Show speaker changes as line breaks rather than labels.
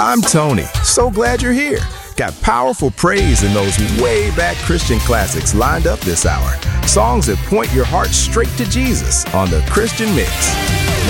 I'm Tony. So glad you're here. Got powerful praise in those way back Christian classics lined up this hour. Songs that point your heart straight to Jesus on the Christian Mix.